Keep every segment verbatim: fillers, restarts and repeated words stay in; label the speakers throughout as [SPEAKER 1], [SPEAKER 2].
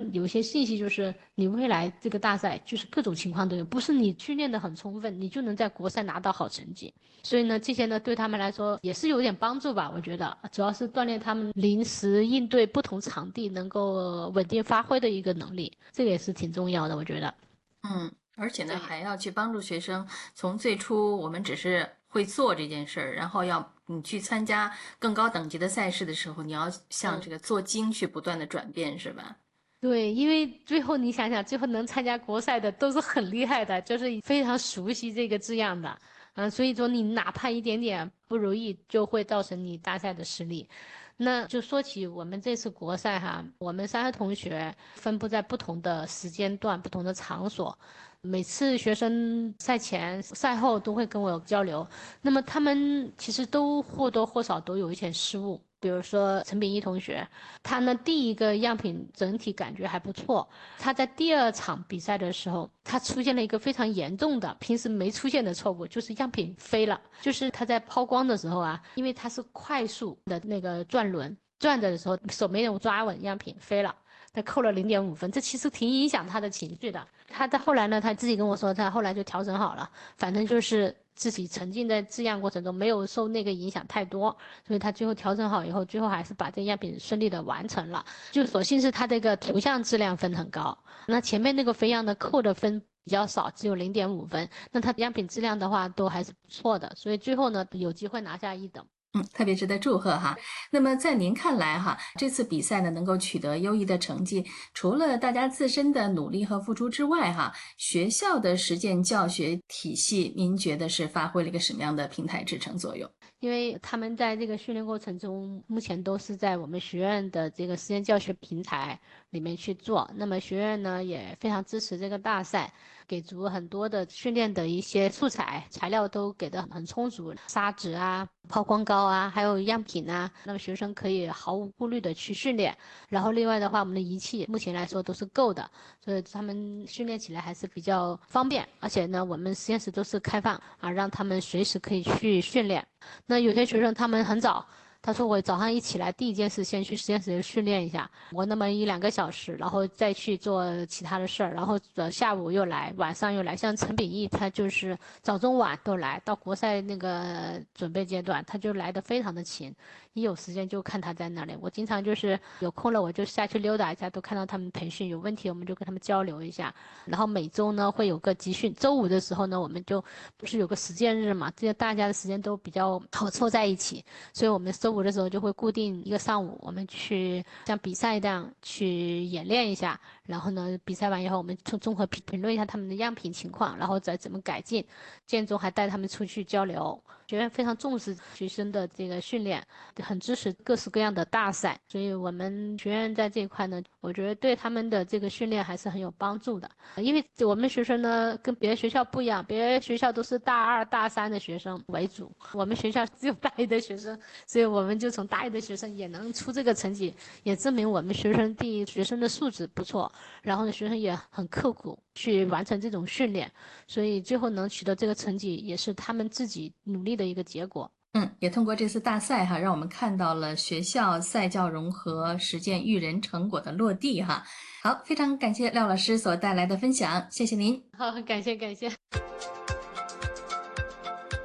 [SPEAKER 1] 们有一些信息，就是你未来这个大赛就是各种情况都有，不是你训练的很充分，你就能在国赛拿到好成绩。所以呢，这些呢对他们来说也是有点帮助吧，我觉得主要是锻炼他们临时应对不同场地能够稳定发挥的一个能力，这个也是挺重要的，我觉得。
[SPEAKER 2] 嗯，而且呢，
[SPEAKER 1] 对，
[SPEAKER 2] 还要去帮助学生从最初我们只是会做这件事儿，然后要你去参加更高等级的赛事的时候，你要向
[SPEAKER 1] 嗯。
[SPEAKER 2] 这个做精去不断的转变，是吧？
[SPEAKER 1] 对，因为最后你想想，最后能参加国赛的都是很厉害的，就是非常熟悉这个字样的，嗯，所以说你哪怕一点点不如意，就会造成你大赛的失利。那就说起我们这次国赛哈，我们三个同学分布在不同的时间段、不同的场所，每次学生赛前、赛后都会跟我有交流，那么他们其实都或多或少都有一些失误。比如说陈炳一同学，他呢第一个样品整体感觉还不错，他在第二场比赛的时候，他出现了一个非常严重的平时没出现的错误，就是样品飞了。就是他在抛光的时候啊，因为他是快速的那个转轮转着的时候，手没有抓稳，样品飞了。他扣了零点五分，这其实挺影响他的情绪的。他在后来呢，他自己跟我说，他后来就调整好了，反正就是自己沉浸在制样过程中，没有受那个影响太多，所以他最后调整好以后，最后还是把这样品顺利的完成了。就所幸是他这个图像质量分很高，那前面那个飞样的扣的分比较少，只有零点五分，那他样品质量的话都还是不错的，所以最后呢有机会拿下一等。
[SPEAKER 2] 嗯，特别值得祝贺哈。那么在您看来哈，这次比赛呢能够取得优异的成绩，除了大家自身的努力和付出之外哈，学校的实践教学体系，您觉得是发挥了一个什么样的平台支撑作用？
[SPEAKER 1] 因为他们在这个训练过程中，目前都是在我们学院的这个实验教学平台里面去做。那么学院呢也非常支持这个大赛，给足很多的训练的一些素材材料都给的很充足，砂纸啊、抛光膏啊，还有样品啊，那么学生可以毫无顾虑的去训练。然后另外的话，我们的仪器目前来说都是够的，所以他们训练起来还是比较方便。而且呢，我们实验室都是开放啊，让他们随时可以去训练。那有些学生他们很早，他说我早上一起来第一件事先去实验室训练一下，我那么一两个小时，然后再去做其他的事儿，然后呃下午又来，晚上又来。像陈炳毅他就是早中晚都来，到国赛那个准备阶段，他就来的非常的勤，一有时间就看他在那里。我经常就是有空了我就下去溜达一下，都看到他们培训，有问题我们就跟他们交流一下。然后每周呢会有个集训，周五的时候呢我们就不是有个实践日嘛，这些大家的时间都比较好凑在一起，所以我们周五的时候就会固定一个上午，我们去像比赛这样去演练一下，然后呢比赛完以后我们综综合评评论一下他们的样品情况，然后再怎么改进，建中还带他们出去交流。学院非常重视学生的这个训练，很支持各式各样的大赛，所以我们学院在这一块呢，我觉得对他们的这个训练还是很有帮助的。因为我们学生呢跟别的学校不一样，别的学校都是大二、大三的学生为主，我们学校只有大一的学生，所以我们就从大一的学生也能出这个成绩，也证明我们学生第一学生的素质不错，然后呢学生也很刻苦去完成这种训练，所以最后能取得这个成绩，也是他们自己努力的一个结果。
[SPEAKER 2] 嗯，也通过这次大赛哈，让我们看到了学校赛教融合实践育人成果的落地哈。好，非常感謝廖老師所帶來的分享，謝謝您。
[SPEAKER 1] 好，感謝感謝。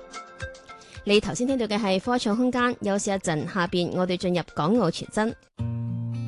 [SPEAKER 3] 你頭先聽到嘅係科創空間，休息一陣，下邊我哋進入港澳傳真。